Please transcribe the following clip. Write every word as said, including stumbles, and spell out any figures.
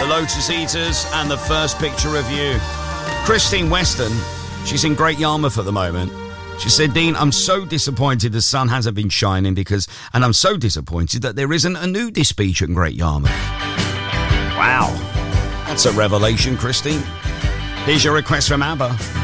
Lotus Eaters and the first picture of you. Christine Weston, she's in Great Yarmouth at the moment. She said, Dean, I'm so disappointed the sun hasn't been shining because, and I'm so disappointed that there isn't a nudist beach in Great Yarmouth. Wow. That's a revelation, Christine. Here's your request from ABBA.